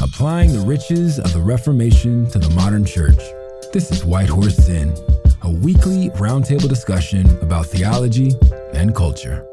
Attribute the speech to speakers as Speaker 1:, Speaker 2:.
Speaker 1: applying the riches of the Reformation to the modern church. This is White Horse Sin, a weekly roundtable discussion about theology and culture.